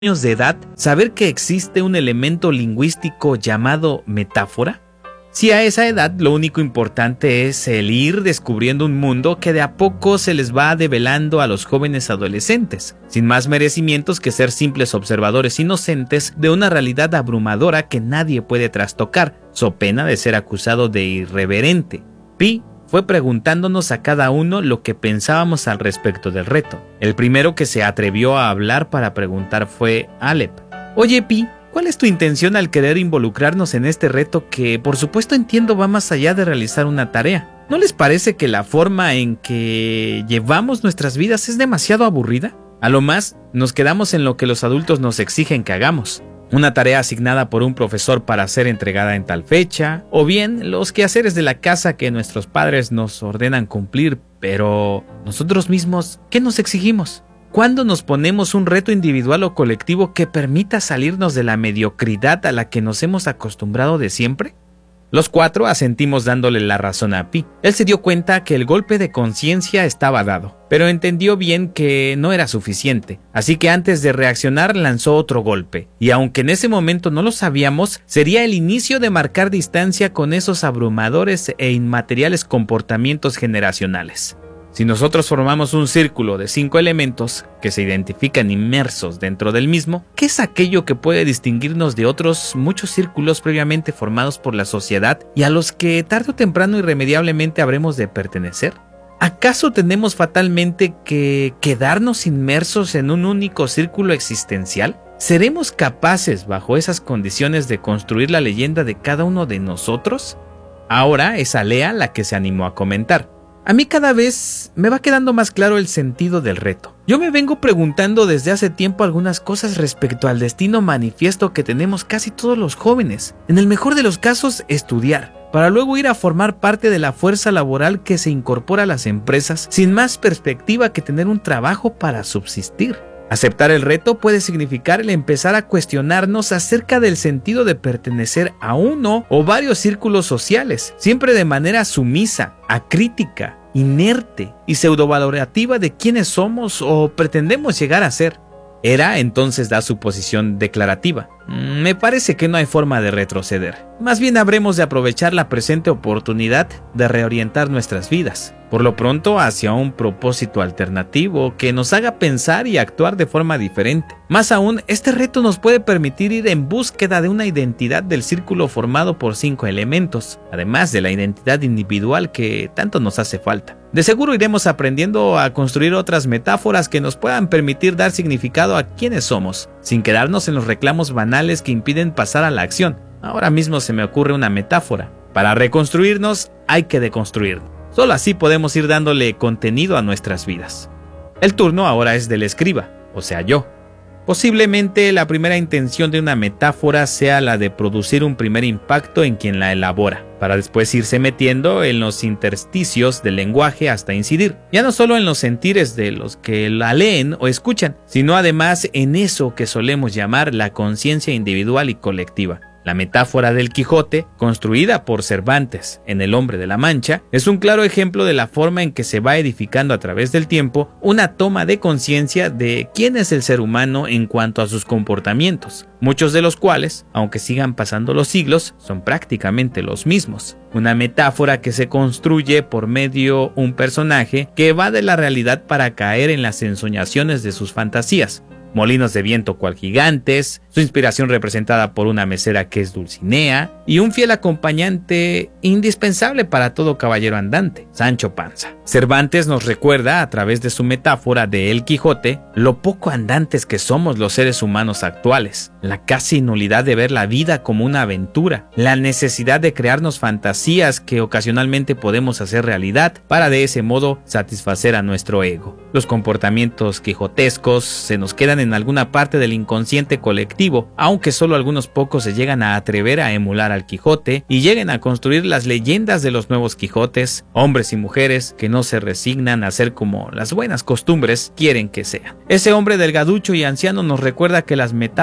años de edad saber que existe un elemento lingüístico llamado metáfora? Si a esa edad lo único importante es el ir descubriendo un mundo que de a poco se les va develando a los jóvenes adolescentes, sin más merecimientos que ser simples observadores inocentes de una realidad abrumadora que nadie puede trastocar, so pena de ser acusado de irreverente. Pi fue preguntándonos a cada uno lo que pensábamos al respecto del reto. El primero que se atrevió a hablar para preguntar fue Alep. Oye, Pi, ¿cuál es tu intención al querer involucrarnos en este reto que, por supuesto, entiendo va más allá de realizar una tarea? ¿No les parece que la forma en que llevamos nuestras vidas es demasiado aburrida? A lo más, nos quedamos en lo que los adultos nos exigen que hagamos. Una tarea asignada por un profesor para ser entregada en tal fecha, o bien los quehaceres de la casa que nuestros padres nos ordenan cumplir, pero nosotros mismos, ¿qué nos exigimos? ¿Cuándo nos ponemos un reto individual o colectivo que permita salirnos de la mediocridad a la que nos hemos acostumbrado de siempre? Los cuatro asentimos dándole la razón a Pi. Él se dio cuenta que el golpe de conciencia estaba dado, pero entendió bien que no era suficiente, así que antes de reaccionar lanzó otro golpe, y aunque en ese momento no lo sabíamos, sería el inicio de marcar distancia con esos abrumadores e inmateriales comportamientos generacionales. Si nosotros formamos un círculo de 5 elementos que se identifican inmersos dentro del mismo, ¿qué es aquello que puede distinguirnos de otros muchos círculos previamente formados por la sociedad y a los que tarde o temprano irremediablemente habremos de pertenecer? ¿Acaso tenemos fatalmente que quedarnos inmersos en un único círculo existencial? ¿Seremos capaces, bajo esas condiciones, de construir la leyenda de cada uno de nosotros? Ahora es Alea la que se animó a comentar. A mí cada vez me va quedando más claro el sentido del reto. Yo me vengo preguntando desde hace tiempo algunas cosas respecto al destino manifiesto que tenemos casi todos los jóvenes. En el mejor de los casos, estudiar, para luego ir a formar parte de la fuerza laboral que se incorpora a las empresas sin más perspectiva que tener un trabajo para subsistir. Aceptar el reto puede significar el empezar a cuestionarnos acerca del sentido de pertenecer a uno o varios círculos sociales, siempre de manera sumisa, acrítica, inerte y pseudovalorativa de quiénes somos o pretendemos llegar a ser. Hera entonces da su posición declarativa. Me parece que no hay forma de retroceder. Más bien habremos de aprovechar la presente oportunidad de reorientar nuestras vidas, por lo pronto hacia un propósito alternativo que nos haga pensar y actuar de forma diferente. Más aún, este reto nos puede permitir ir en búsqueda de una identidad del círculo formado por 5 elementos, además de la identidad individual que tanto nos hace falta. De seguro iremos aprendiendo a construir otras metáforas que nos puedan permitir dar significado a quiénes somos, sin quedarnos en los reclamos banales que impiden pasar a la acción. Ahora mismo se me ocurre una metáfora. Para reconstruirnos hay que deconstruirnos. Solo así podemos ir dándole contenido a nuestras vidas. El turno ahora es del escriba, o sea yo. Posiblemente la primera intención de una metáfora sea la de producir un primer impacto en quien la elabora, para después irse metiendo en los intersticios del lenguaje hasta incidir, ya no solo en los sentires de los que la leen o escuchan, sino además en eso que solemos llamar la conciencia individual y colectiva. La metáfora del Quijote, construida por Cervantes en El Hombre de la Mancha, es un claro ejemplo de la forma en que se va edificando a través del tiempo una toma de conciencia de quién es el ser humano en cuanto a sus comportamientos, muchos de los cuales, aunque sigan pasando los siglos, son prácticamente los mismos. Una metáfora que se construye por medio un personaje que evade la realidad para caer en las ensoñaciones de sus fantasías. Molinos de viento cual gigantes, su inspiración representada por una mesera que es Dulcinea y un fiel acompañante indispensable para todo caballero andante, Sancho Panza. Cervantes nos recuerda a través de su metáfora de El Quijote lo poco andantes que somos los seres humanos actuales, la casi nulidad de ver la vida como una aventura, la necesidad de crearnos fantasías que ocasionalmente podemos hacer realidad para de ese modo satisfacer a nuestro ego. Los comportamientos quijotescos se nos quedan en alguna parte del inconsciente colectivo, aunque solo algunos pocos se llegan a atrever a emular al Quijote y lleguen a construir las leyendas de los nuevos Quijotes, hombres y mujeres que no se resignan a ser como las buenas costumbres quieren que sean. Ese hombre delgaducho y anciano nos recuerda que las metáforas que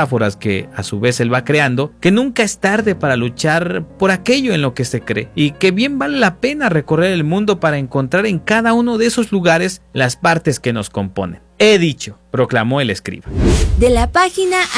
que a su vez él va creando, que nunca es tarde para luchar por aquello en lo que se cree y que bien vale la pena recorrer el mundo para encontrar en cada uno de esos lugares las partes que nos componen. He dicho, proclamó el escriba. De la página